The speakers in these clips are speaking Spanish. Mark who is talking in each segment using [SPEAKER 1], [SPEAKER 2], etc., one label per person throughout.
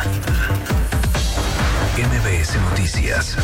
[SPEAKER 1] MBS Noticias.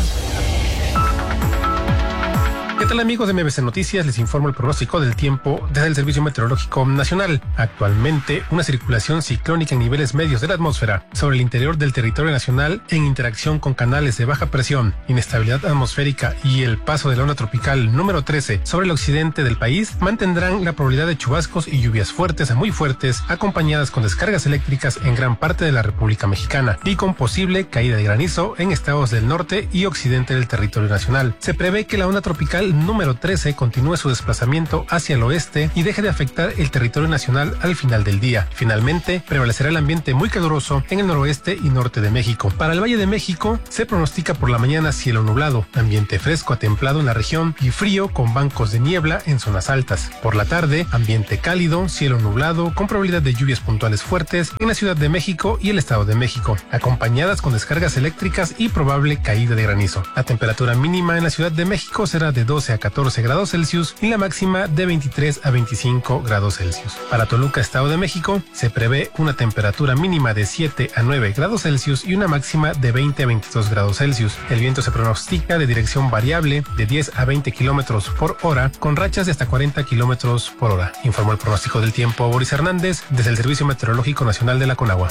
[SPEAKER 2] ¿Qué tal, amigos de MBS Noticias? Les informo el pronóstico del tiempo desde el Servicio Meteorológico Nacional. Actualmente, una circulación ciclónica en niveles medios de la atmósfera sobre el interior del territorio nacional en interacción con canales de baja presión, inestabilidad atmosférica y el paso de la onda tropical número 13 sobre el occidente del país mantendrán la probabilidad de chubascos y lluvias fuertes a muy fuertes, acompañadas con descargas eléctricas en gran parte de la República Mexicana y con posible caída de granizo en estados del norte y occidente del territorio nacional. Se prevé que la onda tropical número 13 continúe su desplazamiento hacia el oeste y deje de afectar el territorio nacional al final del día. Finalmente, prevalecerá el ambiente muy caluroso en el noroeste y norte de México. Para el Valle de México, se pronostica por la mañana cielo nublado, ambiente fresco a templado en la región y frío con bancos de niebla en zonas altas. Por la tarde, ambiente cálido, cielo nublado, con probabilidad de lluvias puntuales fuertes en la Ciudad de México y el Estado de México, acompañadas con descargas eléctricas y probable caída de granizo. La temperatura mínima en la Ciudad de México será de 12 a 14 grados Celsius y la máxima de 23 a 25 grados Celsius. Para Toluca, Estado de México, se prevé una temperatura mínima de 7 a 9 grados Celsius y una máxima de 20 a 22 grados Celsius. El viento se pronostica de dirección variable de 10 a 20 kilómetros por hora con rachas de hasta 40 kilómetros por hora. Informó el pronóstico del tiempo Boris Hernández desde el Servicio Meteorológico Nacional de la Conagua.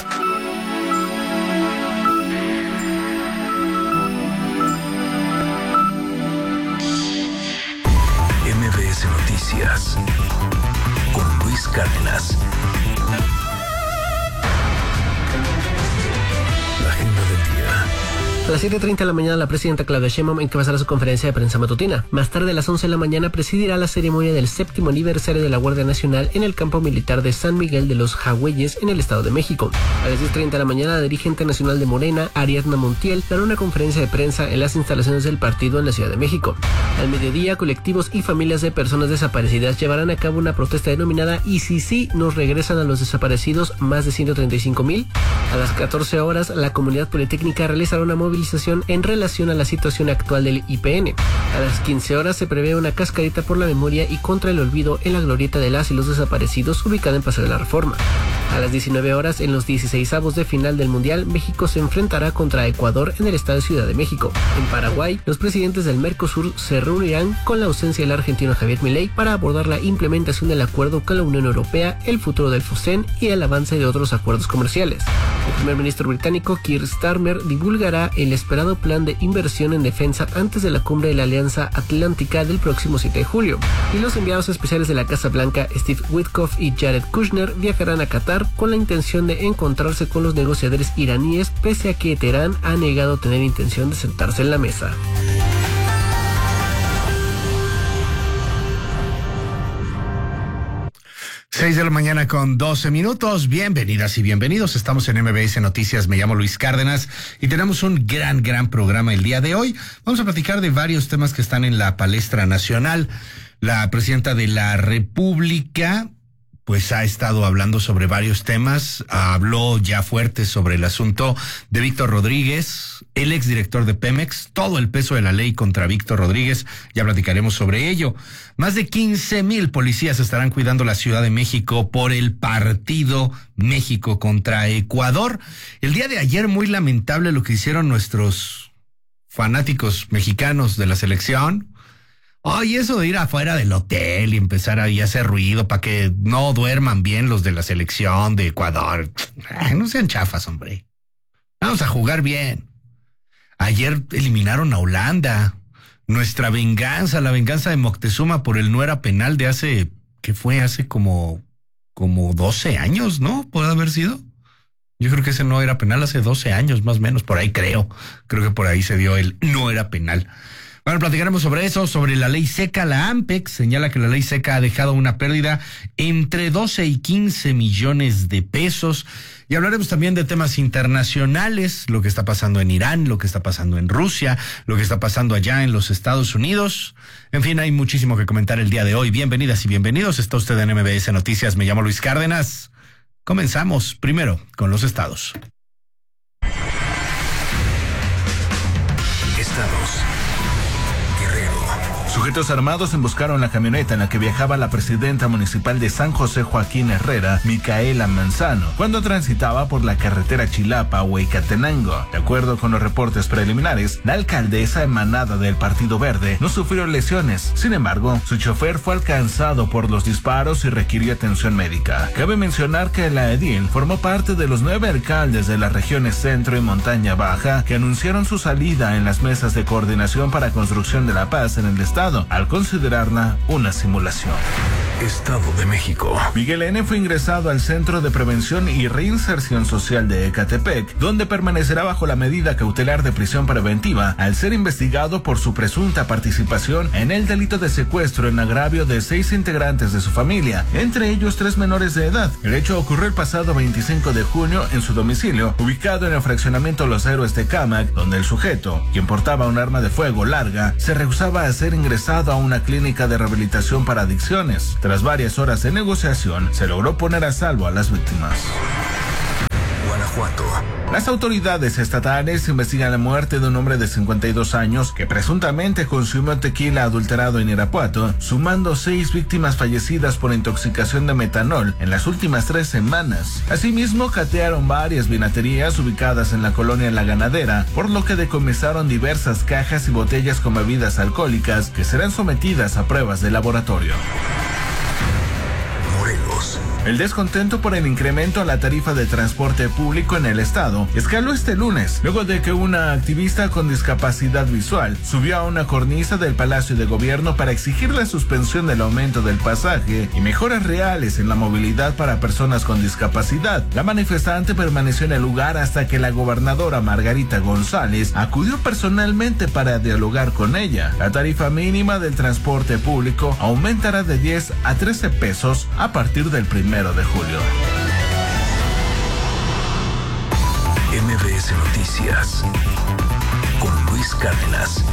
[SPEAKER 1] MBS Noticias con Luis Cárdenas. La agenda del día.
[SPEAKER 3] A las 7:30 de la mañana, la presidenta Claudia Sheinbaum encabezará su conferencia de prensa matutina. Más tarde, a las 11 de la mañana, presidirá la ceremonia del 7º aniversario de la Guardia Nacional en el campo militar de San Miguel de los Jagüeyes, en el Estado de México. A las 10:30 de la mañana, la dirigente nacional de Morena, Ariadna Montiel, dará una conferencia de prensa en las instalaciones del partido en la Ciudad de México. Al mediodía, colectivos y familias de personas desaparecidas llevarán a cabo una protesta denominada "Y si sí nos regresan a los desaparecidos más de 135,000". A las 14 horas, la comunidad politécnica realizará una movilización en relación a la situación actual del IPN. A las 15 horas se prevé una cascadita por la memoria y contra el olvido en la glorieta de las y los desaparecidos ubicada en Paseo de la Reforma. A las 19 horas, en los 16avos de final del Mundial, México se enfrentará contra Ecuador en el Estadio Ciudad de México. En Paraguay, los presidentes del Mercosur se reunirán con la ausencia del argentino Javier Milei para abordar la implementación del acuerdo con la Unión Europea, el futuro del FOSEN y el avance de otros acuerdos comerciales. El primer ministro británico Keir Starmer divulgará el esperado plan de inversión en defensa antes de la cumbre de la Alianza Atlántica del próximo 7 de julio. Y los enviados especiales de la Casa Blanca, Steve Witkoff y Jared Kushner, viajarán a Qatar con la intención de encontrarse con los negociadores iraníes, pese a que Teherán ha negado tener intención de sentarse en la mesa.
[SPEAKER 4] Seis de la mañana con 12 minutos. Bienvenidas y bienvenidos. Estamos en MBS Noticias. Me llamo Luis Cárdenas y tenemos un gran programa el día de hoy. Vamos a platicar de varios temas que están en la palestra nacional. La presidenta de la República pues ha estado hablando sobre varios temas. Habló ya fuerte sobre el asunto de Víctor Rodríguez, el exdirector de Pemex, todo el peso de la ley contra Víctor Rodríguez. Ya platicaremos sobre ello. Más de 15,000 policías estarán cuidando la Ciudad de México por el partido México contra Ecuador. El día de ayer, muy lamentable lo que hicieron nuestros fanáticos mexicanos de la selección. Y eso de ir afuera del hotel y empezar ahí a hacer ruido para que no duerman bien los de la selección de Ecuador. No sean chafas, hombre. Vamos a jugar bien. Ayer eliminaron a Holanda. Nuestra venganza, la venganza de Moctezuma por el no era penal de hace, ¿qué fue? Hace como 12 años, ¿no? ¿Puede haber sido? Yo creo que ese no era penal hace 12 años, más o menos, por ahí creo. Creo que por ahí se dio el no era penal. Bueno, platicaremos sobre eso, sobre la ley seca. La AMPEC señala que la ley seca ha dejado una pérdida entre 12 y 15 millones de pesos. Y hablaremos también de temas internacionales, lo que está pasando en Irán, lo que está pasando en Rusia, lo que está pasando allá en los Estados Unidos. En fin, hay muchísimo que comentar el día de hoy. Bienvenidas y bienvenidos. Está usted en MBS Noticias. Me llamo Luis Cárdenas. Comenzamos primero con los estados.
[SPEAKER 1] Estados: Guerrero,
[SPEAKER 5] Sujetos armados emboscaron la camioneta en la que viajaba la presidenta municipal de San José Joaquín Herrera, Micaela Manzano, cuando transitaba por la carretera Chilapa-Huecatenango. De acuerdo con los reportes preliminares, la alcaldesa emanada del Partido Verde no sufrió lesiones. Sin embargo, su chofer fue alcanzado por los disparos y requirió atención médica. Cabe mencionar que la edil formó parte de los 9 alcaldes de las regiones Centro y Montaña Baja que anunciaron su salida en las mesas de coordinación para construcción de la paz en el estado, al considerarla una simulación.
[SPEAKER 1] Estado de México.
[SPEAKER 5] Miguel N. fue ingresado al Centro de Prevención y Reinserción Social de Ecatepec, donde permanecerá bajo la medida cautelar de prisión preventiva al ser investigado por su presunta participación en el delito de secuestro en agravio de 6 integrantes de su familia, entre ellos 3 menores de edad. El hecho ocurrió el pasado 25 de junio en su domicilio, ubicado en el fraccionamiento Los Héroes de Cámac, donde el sujeto, quien portaba un arma de fuego larga, se rehusaba a ser ingresado a una clínica de rehabilitación para adicciones. Tras varias horas de negociación, se logró poner a salvo a las víctimas.
[SPEAKER 1] Guanajuato.
[SPEAKER 5] Las autoridades estatales investigan la muerte de un hombre de 52 años que presuntamente consumió tequila adulterado en Irapuato, sumando 6 víctimas fallecidas por intoxicación de metanol en las últimas 3 semanas. Asimismo, catearon varias vinaterías ubicadas en la colonia La Ganadera, por lo que decomisaron diversas cajas y botellas con bebidas alcohólicas que serán sometidas a pruebas de laboratorio.
[SPEAKER 1] Morelos.
[SPEAKER 5] El descontento por el incremento a la tarifa de transporte público en el estado escaló este lunes, luego de que una activista con discapacidad visual subió a una cornisa del Palacio de Gobierno para exigir la suspensión del aumento del pasaje y mejoras reales en la movilidad para personas con discapacidad. La manifestante permaneció en el lugar hasta que la gobernadora Margarita González acudió personalmente para dialogar con ella. La tarifa mínima del transporte público aumentará de 10 a 13 pesos a partir del 1 de julio.
[SPEAKER 1] MBS Noticias con Luis Cárdenas.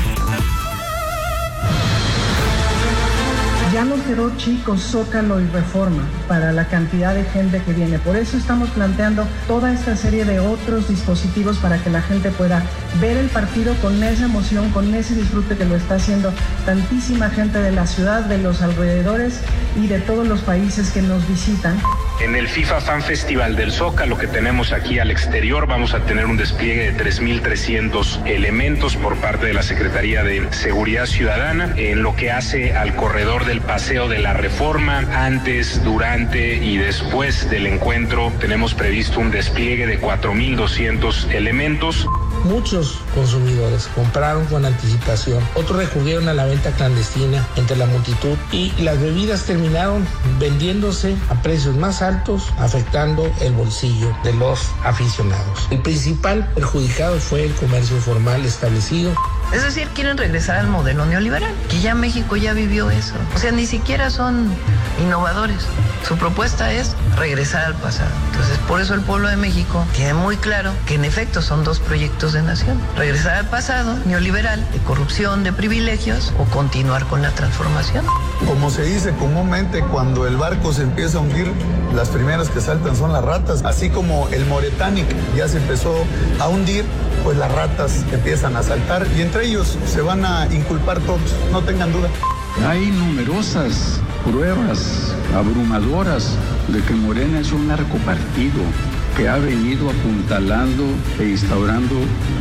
[SPEAKER 6] Ya nos quedó chico Zócalo y Reforma para la cantidad de gente que viene. Por eso estamos planteando toda esta serie de otros dispositivos para que la gente pueda ver el partido con esa emoción, con ese disfrute que lo está haciendo tantísima gente de la ciudad, de los alrededores y de todos los países que nos visitan.
[SPEAKER 7] En el FIFA Fan Festival del Zócalo que tenemos aquí al exterior vamos a tener un despliegue de 3.300 elementos por parte de la Secretaría de Seguridad Ciudadana en lo que hace al corredor del Paseo de la Reforma. Antes, durante y después del encuentro tenemos previsto un despliegue de 4.200 elementos.
[SPEAKER 8] Muchos consumidores compraron con anticipación, otros recurrieron a la venta clandestina entre la multitud y las bebidas terminaron vendiéndose a precios más altos, afectando el bolsillo de los aficionados. El principal perjudicado fue el comercio formal establecido.
[SPEAKER 9] Es decir, quieren regresar al modelo neoliberal, que ya México ya vivió eso. O sea, ni siquiera son innovadores. Su propuesta es regresar al pasado. Entonces, por eso el pueblo de México tiene muy claro que en efecto son 2 proyectos de nación. Regresar al pasado neoliberal, de corrupción, de privilegios, o continuar con la transformación.
[SPEAKER 10] Como se dice comúnmente, cuando el barco se empieza a hundir, las primeras que saltan son las ratas. Así como el Moretanic ya se empezó a hundir, pues las ratas empiezan a saltar y entre ellos se van a inculpar todos, no tengan duda.
[SPEAKER 11] Hay numerosas pruebas abrumadoras de que Morena es un narcopartido que ha venido apuntalando e instaurando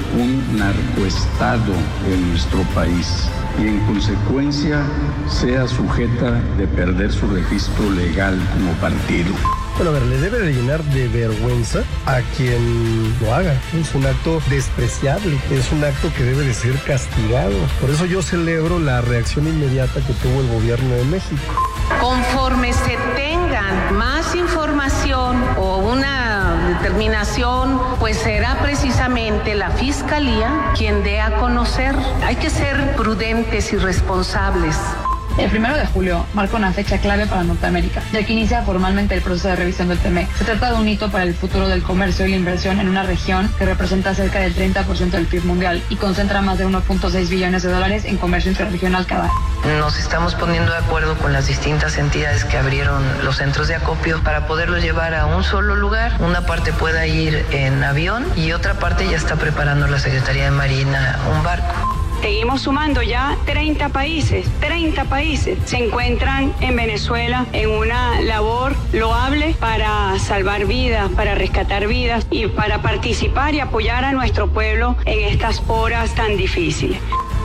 [SPEAKER 11] un narcoestado en nuestro país y en consecuencia sea sujeta de perder su registro legal como partido.
[SPEAKER 2] Bueno, a ver, le debe de llenar de vergüenza a quien lo haga. Es un acto despreciable, es un acto que debe de ser castigado. Por eso yo celebro la reacción inmediata que tuvo el gobierno de México.
[SPEAKER 12] Conforme se tengan más información o una determinación, pues será precisamente la Fiscalía quien dé a conocer. Hay que ser prudentes y responsables.
[SPEAKER 13] El 1 de julio marca una fecha clave para Norteamérica, ya que inicia formalmente el proceso de revisión del TEMEC. Se trata de un hito para el futuro del comercio y la inversión en una región que representa cerca del 30% del PIB mundial y concentra más de 1.6 billones de dólares en comercio interregional cada año.
[SPEAKER 9] Nos estamos poniendo de acuerdo con las distintas entidades que abrieron los centros de acopio para poderlos llevar a un solo lugar. Una parte pueda ir en avión y otra parte ya está preparando la Secretaría de Marina un barco.
[SPEAKER 14] Seguimos sumando ya 30 países se encuentran en Venezuela en una labor loable para salvar vidas, para rescatar vidas y para participar y apoyar a nuestro pueblo en estas horas tan difíciles.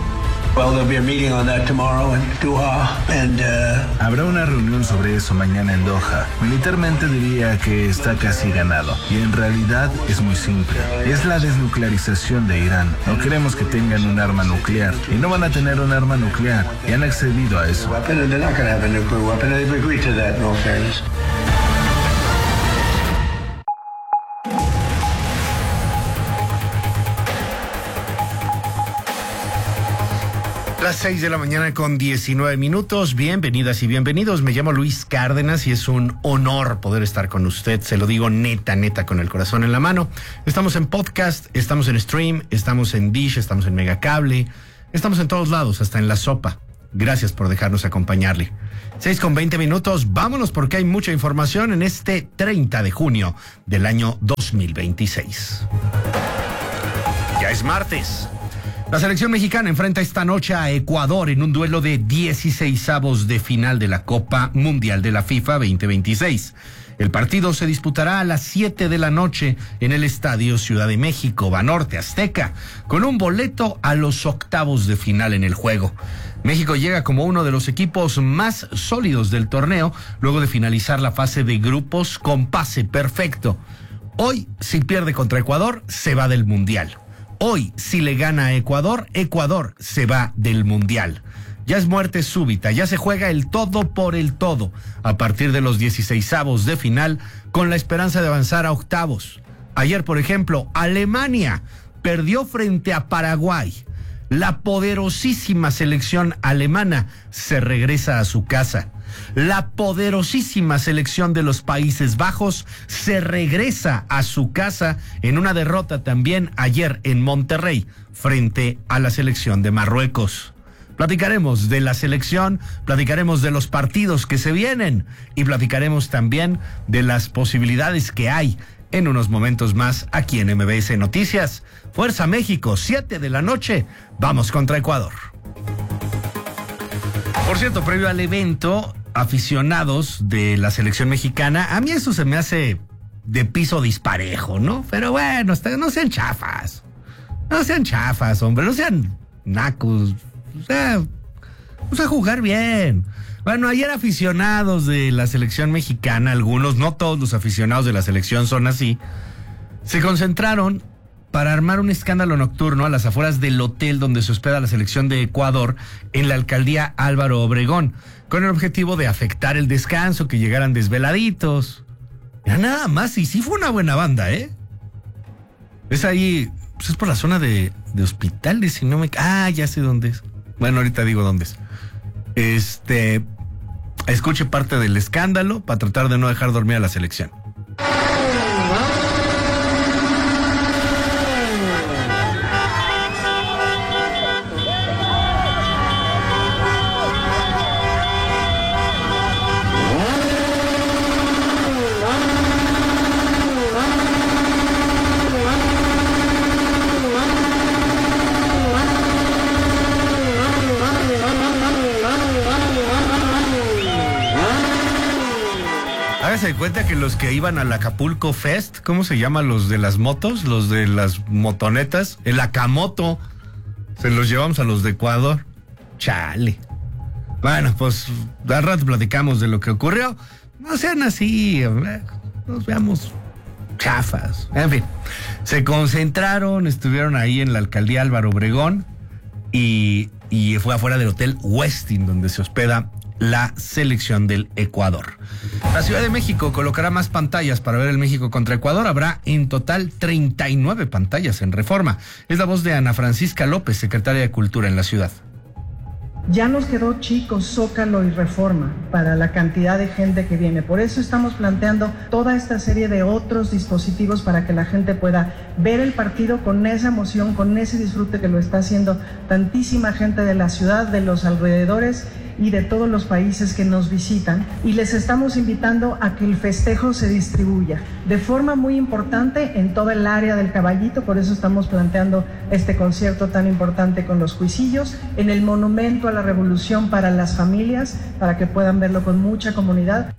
[SPEAKER 5] Habrá una reunión sobre eso mañana en Doha. Militarmente diría que está casi ganado. Y en realidad es muy simple. Es la desnuclearización de Irán. No queremos que tengan un arma nuclear. Y no van a tener un arma nuclear. Y han accedido a eso.
[SPEAKER 4] Las 6 de la mañana con 19 minutos. Bienvenidas y bienvenidos. Me llamo Luis Cárdenas y es un honor poder estar con usted. Se lo digo neta, con el corazón en la mano. Estamos en podcast, estamos en stream, estamos en Dish, estamos en Megacable, estamos en todos lados, hasta en La Sopa. Gracias por dejarnos acompañarle. 6 con 20 minutos. Vámonos porque hay mucha información en este 30 de junio del año 2026. Ya es martes. La selección mexicana enfrenta esta noche a Ecuador en un duelo de 16avos de final de la Copa Mundial de la FIFA 2026. El partido se disputará a las 7 de la noche en el Estadio Ciudad de México, Banorte Azteca, con un boleto a los octavos de final en el juego. México llega como uno de los equipos más sólidos del torneo, luego de finalizar la fase de grupos con pase perfecto. Hoy, si pierde contra Ecuador, se va del Mundial. Hoy, si le gana a Ecuador, Ecuador se va del Mundial. Ya es muerte súbita, ya se juega el todo por el todo a partir de los 16avos de final con la esperanza de avanzar a octavos. Ayer, por ejemplo, Alemania perdió frente a Paraguay. La poderosísima selección alemana se regresa a su casa. La poderosísima selección de los Países Bajos se regresa a su casa en una derrota también ayer en Monterrey frente a la selección de Marruecos. Platicaremos de la selección, platicaremos de los partidos que se vienen y platicaremos también de las posibilidades que hay en unos momentos más aquí en MBS Noticias. Fuerza México, 7 de la noche, vamos contra Ecuador. Por cierto, previo al evento, aficionados de la selección mexicana, a mí eso se me hace de piso disparejo, ¿no? Pero bueno, no sean chafas. No sean chafas, hombre, no sean nacos. O sea, vamos a jugar bien. Bueno, ayer aficionados de la selección mexicana, algunos, no todos los aficionados de la selección son así, se concentraron para armar un escándalo nocturno a las afueras del hotel donde se hospeda la selección de Ecuador en la alcaldía Álvaro Obregón, con el objetivo de afectar el descanso, que llegaran desveladitos. Era nada más, y sí fue una buena banda, ¿eh? Es ahí, pues es por la zona de hospitales, si no me... Ah, ya sé dónde es. Bueno, ahorita digo dónde es. Escuche parte del escándalo para tratar de no dejar dormir a la selección. Hágase cuenta que los que iban al Acapulco Fest, ¿cómo se llama? Los de las motos, los de las motonetas, el Acamoto, se los llevamos a los de Ecuador. Chale. Bueno, pues al rato platicamos de lo que ocurrió. No sean así, nos veamos chafas. En fin, se concentraron, estuvieron ahí en la alcaldía Álvaro Obregón y fue afuera del hotel Westin donde se hospeda la selección del Ecuador. La Ciudad de México colocará más pantallas para ver el México contra Ecuador. Habrá en total 39 pantallas en Reforma. Es la voz de Ana Francisca López, secretaria de Cultura en la ciudad.
[SPEAKER 6] Ya nos quedó chico Zócalo y Reforma para la cantidad de gente que viene. Por eso estamos planteando toda esta serie de otros dispositivos para que la gente pueda ver el partido con esa emoción, con ese disfrute que lo está haciendo tantísima gente de la ciudad, de los alrededores y de todos los países que nos visitan, y les estamos invitando a que el festejo se distribuya de forma muy importante en toda el área del Caballito. Por eso estamos planteando este concierto tan importante con los Cuisillos, en el Monumento a la Revolución para las familias, para que puedan verlo con mucha comunidad.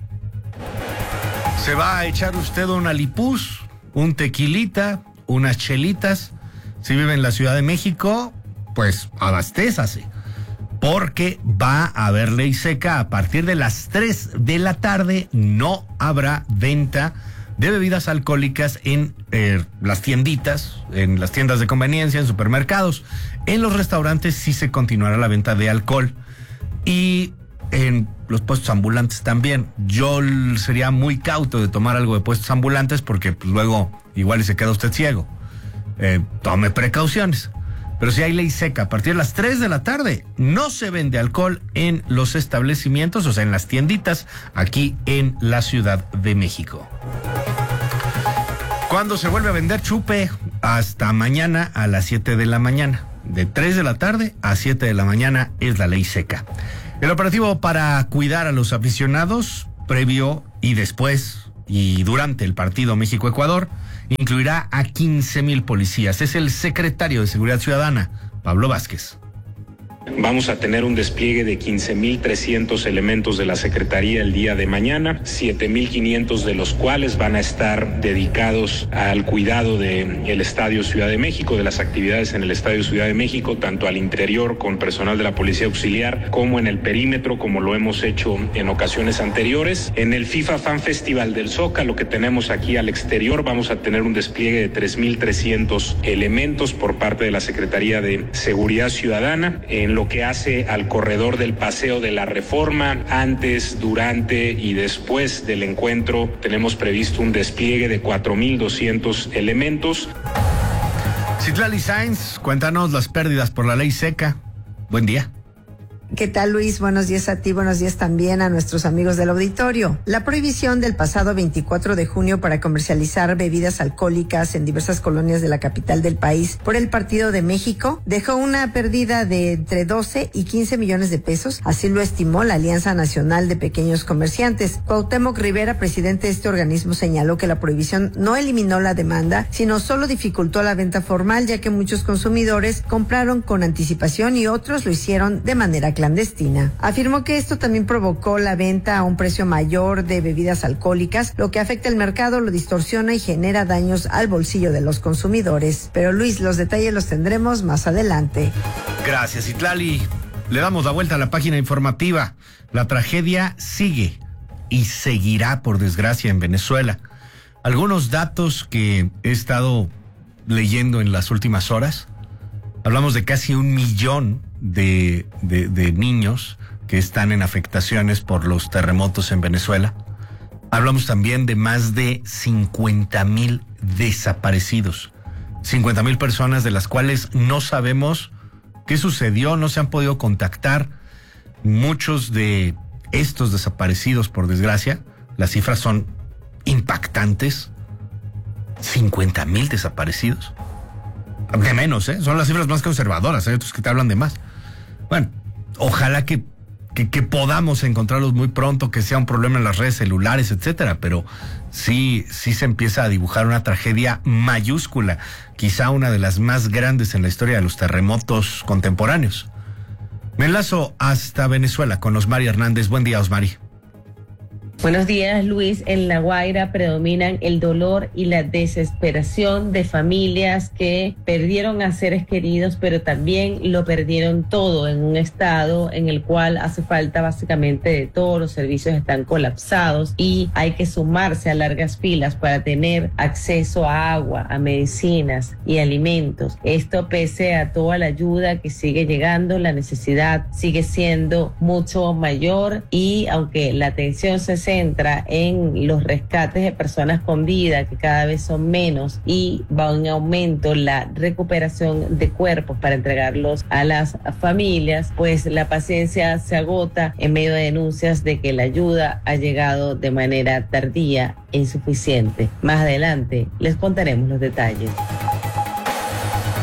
[SPEAKER 4] ¿Se va a echar usted un alipuz, un tequilita, unas chelitas? Si vive en la Ciudad de México, pues abastézase, porque va a haber ley seca. A partir de las 3 de la tarde no habrá venta de bebidas alcohólicas en las tienditas, en las tiendas de conveniencia, en supermercados. En los restaurantes sí se continuará la venta de alcohol, y en los puestos ambulantes también. Yo sería muy cauto de tomar algo de puestos ambulantes, porque pues, luego igual y se queda usted ciego. Tome precauciones. Pero si hay ley seca, a partir de las 3 de la tarde no se vende alcohol en los establecimientos, o sea, en las tienditas, aquí en la Ciudad de México. ¿Cuándo se vuelve a vender chupe? Hasta mañana a las 7 de la mañana. De 3 de la tarde a 7 de la mañana es la ley seca. El operativo para cuidar a los aficionados, previo y después y durante el partido México-Ecuador, incluirá a 15,000 policías. Es el secretario de Seguridad Ciudadana, Pablo Vázquez.
[SPEAKER 7] Vamos a tener un despliegue de 15,300 elementos de la Secretaría el día de mañana, 7,500 de los cuales van a estar dedicados al cuidado del Estadio Ciudad de México, de las actividades en el Estadio Ciudad de México, tanto al interior con personal de la Policía Auxiliar como en el perímetro, como lo hemos hecho en ocasiones anteriores. En el FIFA Fan Festival del Zócalo que tenemos aquí al exterior, vamos a tener un despliegue de 3,300 elementos por parte de la Secretaría de Seguridad Ciudadana. En lo que hace al corredor del Paseo de la Reforma, antes, durante y después del encuentro, tenemos previsto un despliegue de 4,200 elementos.
[SPEAKER 4] Citlali Sáenz, cuéntanos las pérdidas por la ley seca. Buen día.
[SPEAKER 15] ¿Qué tal, Luis? Buenos días a ti, buenos días también a nuestros amigos del auditorio. La prohibición del pasado 24 de junio para comercializar bebidas alcohólicas en diversas colonias de la capital del país por el Partido de México dejó una pérdida de entre 12 y 15 millones de pesos, así lo estimó la Alianza Nacional de Pequeños Comerciantes. Cuauhtémoc Rivera, presidente de este organismo, señaló que la prohibición no eliminó la demanda, sino solo dificultó la venta formal, ya que muchos consumidores compraron con anticipación y otros lo hicieron de manera clandestina. Afirmó que esto también provocó la venta a un precio mayor de bebidas alcohólicas, lo que afecta el mercado, lo distorsiona y genera daños al bolsillo de los consumidores. Pero Luis, los detalles los tendremos más adelante.
[SPEAKER 4] Gracias, Citlali. Le damos la vuelta a la página informativa. La tragedia sigue y seguirá, por desgracia, en Venezuela. Algunos datos que he estado leyendo en las últimas horas. Hablamos de casi 1 millón de niños que están en afectaciones por los terremotos en Venezuela. Hablamos también de más de 50,000 desaparecidos. 50,000 personas de las cuales no sabemos qué sucedió, no se han podido contactar. Muchos de estos desaparecidos, por desgracia, las cifras son impactantes. 50,000 desaparecidos. De menos, son las cifras más conservadoras, hay otros que te hablan de más. Bueno, ojalá que podamos encontrarlos muy pronto, que sea un problema en las redes celulares, etcétera, pero sí se empieza a dibujar una tragedia mayúscula, quizá una de las más grandes en la historia de los terremotos contemporáneos. Me enlazo hasta Venezuela con Osmari Hernández. Buen día, Osmari.
[SPEAKER 16] Buenos días, Luis. En La Guaira predominan el dolor y la desesperación de familias que perdieron a seres queridos, pero también lo perdieron todo en un estado en el cual hace falta básicamente de todo. Los servicios están colapsados y hay que sumarse a largas filas para tener acceso a agua, a medicinas y alimentos. Esto pese a toda la ayuda que sigue llegando, la necesidad sigue siendo mucho mayor, y aunque la atención se centra en los rescates de personas con vida, que cada vez son menos, y va en aumento la recuperación de cuerpos para entregarlos a las familias, pues la paciencia se agota en medio de denuncias de que la ayuda ha llegado de manera tardía e insuficiente. Más adelante les contaremos los detalles.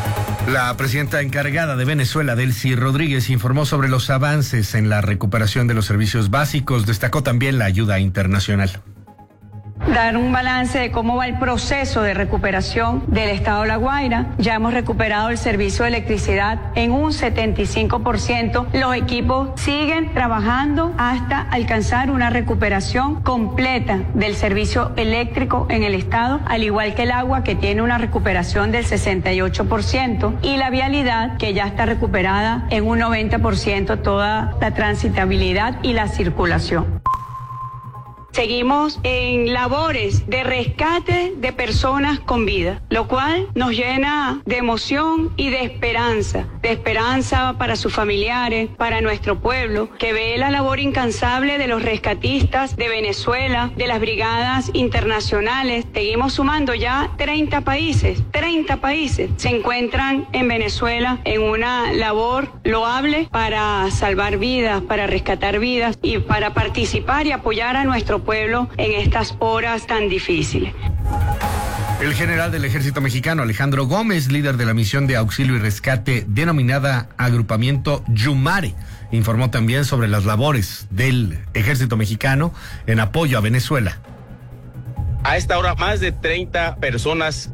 [SPEAKER 4] La presidenta encargada de Venezuela, Delcy Rodríguez, informó sobre los avances en la recuperación de los servicios básicos. Destacó también la ayuda internacional.
[SPEAKER 14] Dar un balance de cómo va el proceso de recuperación del estado de La Guaira. Ya hemos recuperado el servicio de electricidad en un 75%. Los equipos siguen trabajando hasta alcanzar una recuperación completa del servicio eléctrico en el estado, al igual que el agua, que tiene una recuperación del 68%, y la vialidad, que ya está recuperada en un 90%, toda la transitabilidad y la circulación. Seguimos en labores de rescate de personas con vida, lo cual nos llena de emoción y de esperanza para sus familiares, para nuestro pueblo, que ve la labor incansable de los rescatistas de Venezuela, de las brigadas internacionales. Seguimos sumando ya 30 países se encuentran en Venezuela en una labor loable para salvar vidas, para rescatar vidas y para participar y apoyar a nuestro pueblo en estas horas tan difíciles.
[SPEAKER 4] El general del Ejército Mexicano, Alejandro Gómez, líder de la misión de auxilio y rescate denominada Agrupamiento Yumare, informó también sobre las labores del Ejército Mexicano en apoyo a Venezuela.
[SPEAKER 17] A esta hora, más de 30 personas